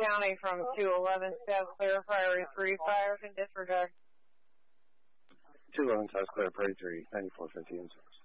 County from 211 South Clear, Prairie 3, fire and disregard. 211 South Clear, Prairie 3, 9450 in service.